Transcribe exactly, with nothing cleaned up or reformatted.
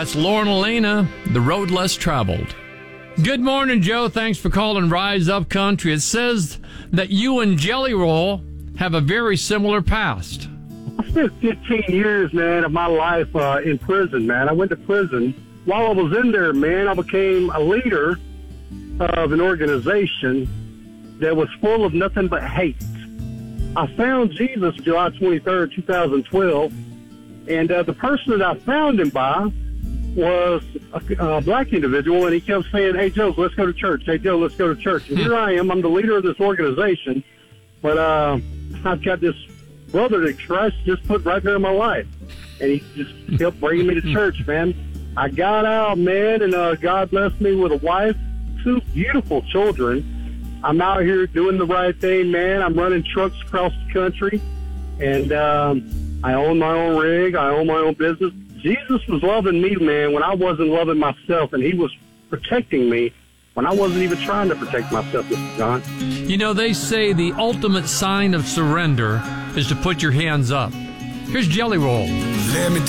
That's Lauren Elena, The Road Less Traveled. Good morning, Joe. Thanks for calling Rise Up Country. It says that you and Jelly Roll have a very similar past. I spent fifteen years, man, of my life uh, in prison, man. I went to prison. While I was in there, man, I became a leader of an organization that was full of nothing but hate. I found Jesus July twenty-third, twenty twelve, and uh, the person that I found him by was a, a black individual, and he kept saying, hey, Joe, let's go to church. Hey, Joe, let's go to church. And here I am. I'm the leader of this organization, but uh, I've got this brother that Christ just put right there in my life, and he just kept bringing me to church, man. I got out, man, and uh, God blessed me with a wife, two beautiful children. I'm out here doing the right thing, man. I'm running trucks across the country, and um, I own my own rig. I own my own business. Jesus was loving me, man, when I wasn't loving myself, and he was protecting me when I wasn't even trying to protect myself, Mister John. You know, they say the ultimate sign of surrender is to put your hands up. Here's Jelly Roll. Let me